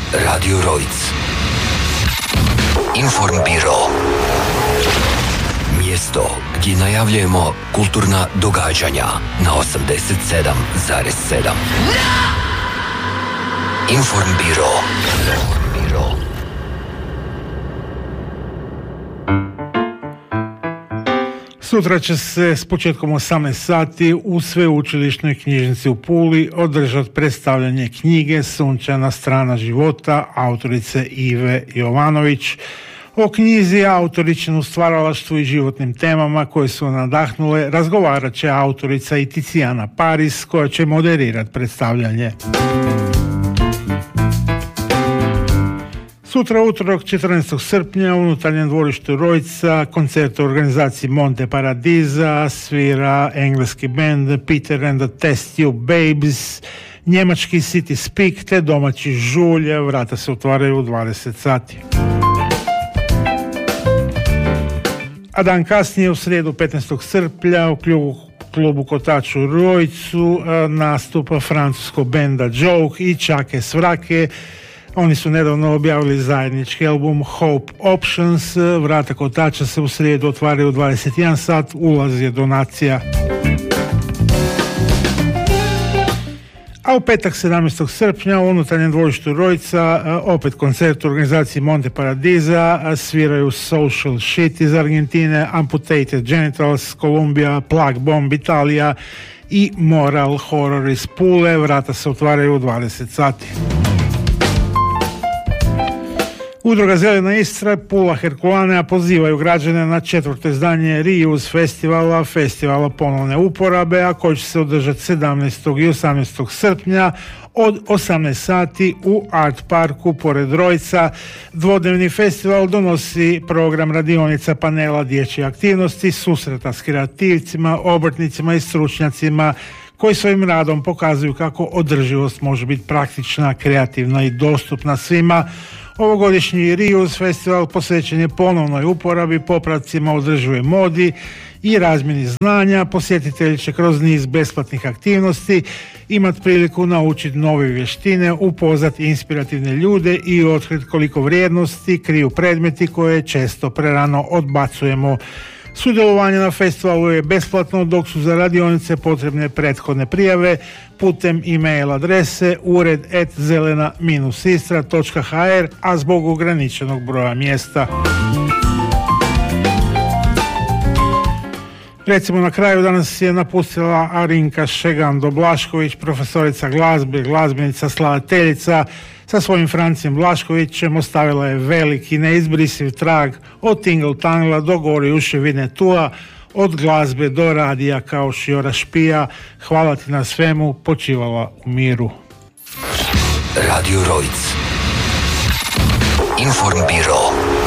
Radio Rojc. Informbiro. Mjesto gdje najavljujemo kulturna događanja na 87,7. Informbiro. Sutra će se s početkom 18 sati u Sveučilišnoj knjižnici u Puli održati predstavljanje knjige Sunčana strana života autorice Ive Jovanović. O knjizi, autoričinu stvaralaštvu i životnim temama koje su nadahnule razgovarat će autorica i Ticijana Paris koja će moderirati predstavljanje. Sutra, utorak 14. srpnja, u unutarnjem dvorištu Rojca, koncert u organizaciji Monte Paradiza, svira engleski band Peter and the Test Tube Babies, njemački City Speak te domaći Žulje. Vrata se otvaraju u 20 sati. A dan kasnije, u srijedu 15. srpnja, u klubu Kotač u Rojcu nastupa francuskog benda Joke i Čake Svrake. Oni su nedavno objavili zajednički album Hope Options. Vrata Kotača se u srijedu otvaraju u 21 sat, ulaz je donacija. A u petak 17. srpnja u unutarnjem dvorištu Rojca opet koncert u organizaciji Monte Paradiza, sviraju Social Shit iz Argentine, Amputated Genitals, Columbia, Plug Bomb Italija i Moral Horror iz Pule. Vrata se otvaraju u 20 sati. Udruga Zelena Istra, Pula Herkulane pozivaju građane na 4. izdanje Reuse festivala ponovne uporabe, a koji će se održati 17. i 18. srpnja od 18 sati u Art Parku pored Rojca. Dvodnevni festival donosi program radionica, panela, dječje aktivnosti, susreta s kreativcima, obrtnicima i stručnjacima koji svojim radom pokazuju kako održivost može biti praktična, kreativna i dostupna svima. Ovogodišnji Reuse festival posvećen je ponovnoj uporabi, popravcima, održivoj modi i razmjeni znanja. Posjetitelji će kroz niz besplatnih aktivnosti imati priliku naučiti nove vještine, upoznati inspirativne ljude i otkriti koliko vrijednosti kriju predmeti koje često prerano odbacujemo. Sudjelovanje na festivalu je besplatno, dok su za radionice potrebne prethodne prijave putem e-mail adrese ured@zelena-istra.hr, a zbog ograničenog broja mjesta. Recimo, na kraju danas je napustila Arinka Šegando-Blašković, profesorica glazbe, glazbenica, skladateljica. Sa svojim Francijem Blaškovićem ostavila je veliki neizbrisiv trag od Tingle-Tangla do Gorijuše Vinetua, od glazbe do radija kao Šiora Špija. Hvala ti na svemu, počivala u miru. Radio Rojc. Informbiro.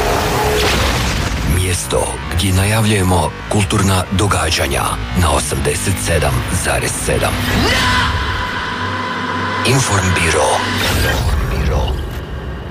Mjesto gdje najavljujemo kulturna događanja na 87,7. Informbiro.